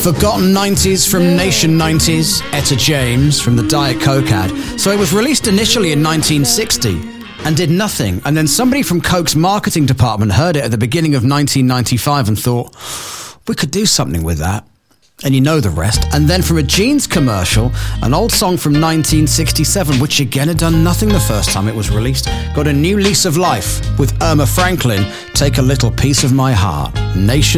Forgotten 90s from Nation 90s, Etta James from the Diet Coke ad. So it was released initially in 1960 and did nothing. And then somebody from Coke's marketing department heard it at the beginning of 1995 and thought, we could do something with that. And you know the rest. And then from a jeans commercial, an old song from 1967, which again had done nothing the first time it was released, got a new lease of life with Irma Franklin, Take a Little Piece of My Heart. Nation